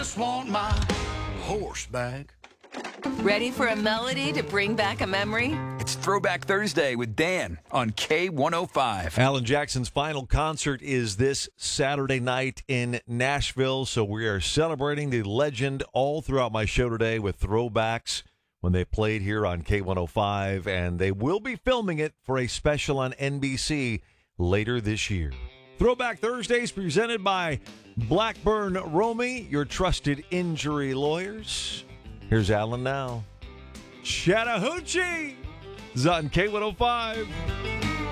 just want my horse back. Ready for a melody to bring back a memory? It's Throwback Thursday with Dan on K105. Alan Jackson's final concert is this Saturday night in Nashville, so we are celebrating the legend all throughout my show today with throwbacks when they played here on K105, and they will be filming it for a special on NBC later this year. Throwback Thursdays presented by Blackburn Romy, your trusted injury lawyers. Here's Alan now. Chattahoochee is on K105.